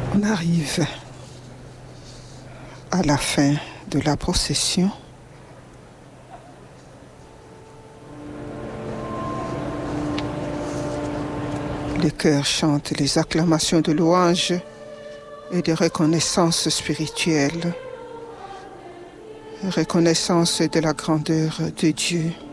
On arrive à la fin de la procession. Les chœurs chantent les acclamations de louange et de reconnaissance spirituelle. Reconnaissance de la grandeur de Dieu.